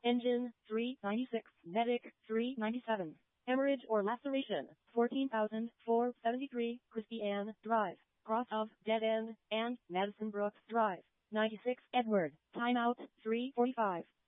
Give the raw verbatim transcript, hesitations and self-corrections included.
Engine, three ninety-six. Medic, three ninety-seven. Hemorrhage or laceration, fourteen thousand four hundred seventy-three. Christie Ann Drive, cross of Dead End and Madison Brooks Drive. ninety-six Edward. Timeout, three forty-five.